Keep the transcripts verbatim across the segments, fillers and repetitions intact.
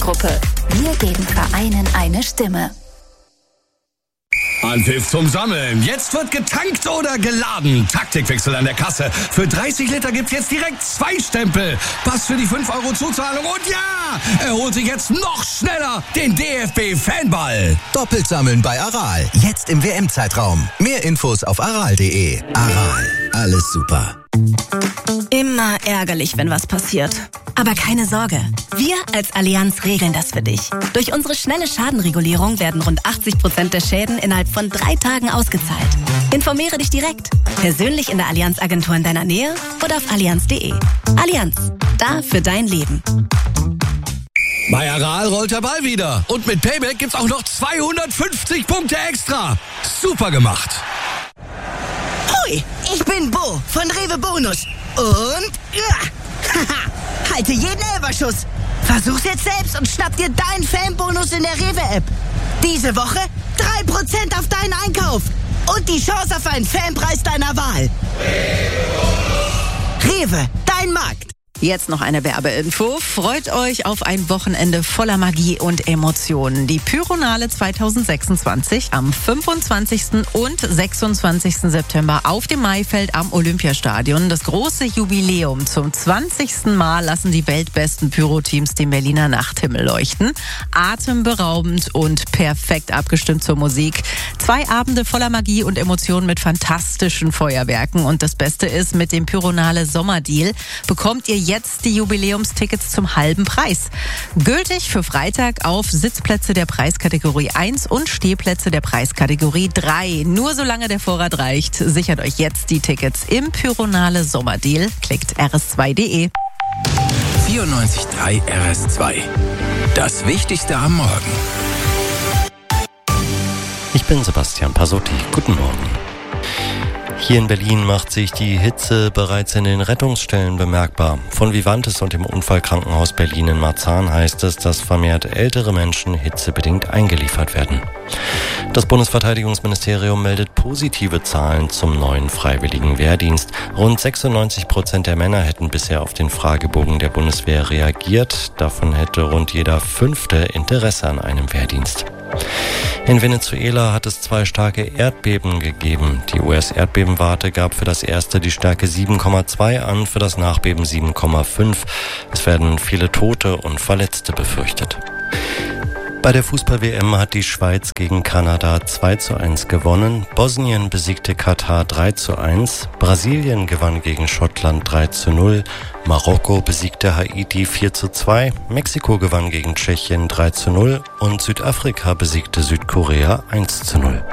Gruppe. Wir geben Vereinen eine Stimme. Anpfiff zum Sammeln. Jetzt wird getankt oder geladen. Taktikwechsel an der Kasse. Für dreißig Liter gibt's jetzt direkt zwei Stempel. Pass für die fünf Euro Zuzahlung. Und ja, er holt sich jetzt noch schneller den D F B-Fanball. Doppelt sammeln bei Aral. Jetzt im W M-Zeitraum. Mehr Infos auf aral punkt de. Aral. Alles super. Immer ärgerlich, wenn was passiert. Aber keine Sorge. Wir als Allianz regeln das für dich. Durch unsere schnelle Schadenregulierung werden rund achtzig Prozent der Schäden innerhalb von drei Tagen ausgezahlt. Informiere dich direkt. Persönlich in der Allianz-Agentur in deiner Nähe oder auf allianz punkt de. Allianz. Da für dein Leben. Bei Aral rollt der Ball wieder. Und mit Payback gibt's auch noch zweihundertfünfzig Punkte extra. Super gemacht. Hui, ich bin Bo von Rewe Bonus. Und ja, haha, halte jeden Elferschuss. Versuch's jetzt selbst und schnapp dir deinen Fanbonus in der Rewe-App. Diese Woche drei Prozent auf deinen Einkauf. Und die Chance auf einen Fanpreis deiner Wahl. Rewe, dein Markt. Jetzt noch eine Werbeinfo. Freut euch auf ein Wochenende voller Magie und Emotionen. Die Pyronale zwanzig sechsundzwanzig am fünfundzwanzigsten und sechsundzwanzigsten September auf dem Maifeld am Olympiastadion. Das große Jubiläum. Zum zwanzigsten Mal lassen die weltbesten Pyro-Teams den Berliner Nachthimmel leuchten. Atemberaubend und perfekt abgestimmt zur Musik. Zwei Abende voller Magie und Emotionen mit fantastischen Feuerwerken. Und das Beste ist, mit dem Pyronale Sommerdeal bekommt ihr jetzt die Jubiläumstickets zum halben Preis. Gültig für Freitag auf Sitzplätze der Preiskategorie eins und Stehplätze der Preiskategorie drei. Nur solange der Vorrat reicht, sichert euch jetzt die Tickets im Pyronale Sommerdeal. Klickt r s zwei punkt de. vierundneunzig Komma drei R S zwei. Das Wichtigste am Morgen. Ich bin Sebastian Pasotti. Guten Morgen. Hier in Berlin macht sich die Hitze bereits in den Rettungsstellen bemerkbar. Von Vivantes und dem Unfallkrankenhaus Berlin in Marzahn heißt es, dass vermehrt ältere Menschen hitzebedingt eingeliefert werden. Das Bundesverteidigungsministerium meldet positive Zahlen zum neuen freiwilligen Wehrdienst. Rund sechsundneunzig Prozent der Männer hätten bisher auf den Fragebogen der Bundeswehr reagiert. Davon hätte rund jeder Fünfte Interesse an einem Wehrdienst. In Venezuela hat es zwei starke Erdbeben gegeben. Die U S-Erdbebenwarte gab für das erste die Stärke sieben Komma zwei an, für das Nachbeben sieben Komma fünf. Es werden viele Tote und Verletzte befürchtet. Bei der Fußball-W M hat die Schweiz gegen Kanada zwei zu eins gewonnen. Bosnien besiegte Katar drei zu eins. Brasilien gewann gegen Schottland drei zu null. Marokko besiegte Haiti vier zu zwei. Mexiko gewann gegen Tschechien drei zu null. Und Südafrika besiegte Südkorea eins zu null.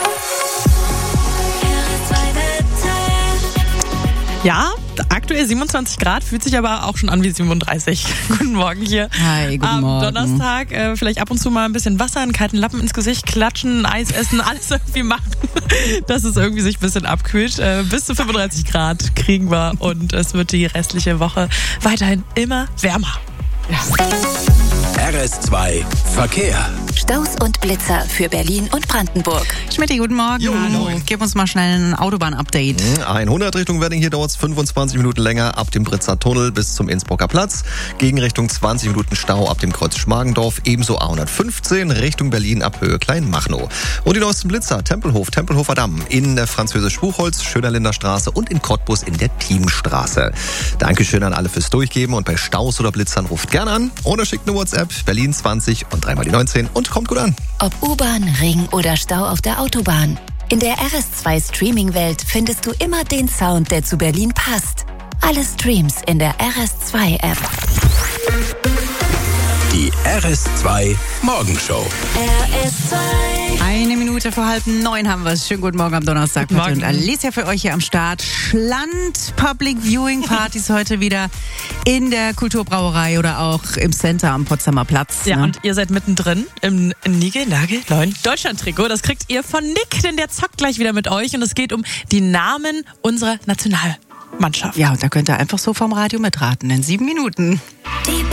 Ja, aktuell siebenundzwanzig Grad, fühlt sich aber auch schon an wie siebenunddreißig. Guten Morgen hier. Hi, guten Am Morgen. Donnerstag äh, vielleicht ab und zu mal ein bisschen Wasser, einen kalten Lappen ins Gesicht, klatschen, Eis essen, alles irgendwie machen, dass es irgendwie sich ein bisschen abkühlt. Äh, bis zu fünfunddreißig Grad kriegen wir und es wird die restliche Woche weiterhin immer wärmer. Ja. R S zwei Verkehr. Staus und Blitzer für Berlin und Brandenburg. Schmitti, guten Morgen. Jo, moin. Gib uns mal schnell ein Autobahn-Update. hundert Richtung Wedding, hier dauert es fünfundzwanzig Minuten länger ab dem Britzer Tunnel bis zum Innsbrucker Platz. Gegenrichtung zwanzig Minuten Stau ab dem Kreuz Schmargendorf. Ebenso A hundertfünfzehn Richtung Berlin ab Höhe Kleinmachnow. Und die neuesten Blitzer, Tempelhof, Tempelhofer Damm, in der Französisch-Buchholz, Schönerlinder Straße und in Cottbus in der Teamstraße. Dankeschön an alle fürs Durchgeben und bei Staus oder Blitzern ruft gerne an oder schickt eine WhatsApp, Berlin zwanzig und dreimal die neunzehn und kommt gut an. Ob U-Bahn, Ring oder Stau auf der Autobahn. In der R S zwei Streaming-Welt findest du immer den Sound, der zu Berlin passt. Alle Streams in der R S zwei App. Die R S zwei Morgenshow. R S zwei. Eine Minute vor halb neun haben wir es. Schönen guten Morgen am Donnerstag. Guten Morgen. Und Alicia für euch hier am Start. Schland Public Viewing Partys heute wieder in der Kulturbrauerei oder auch im Center am Potsdamer Platz. Ja, ne? und ihr seid mittendrin im Nigel-Nagel-neuen Deutschland-Trikot. Das kriegt ihr von Nick, denn der zockt gleich wieder mit euch. Und es geht um die Namen unserer Nationalmannschaft. Ja, und da könnt ihr einfach so vom Radio mitraten in sieben Minuten. Die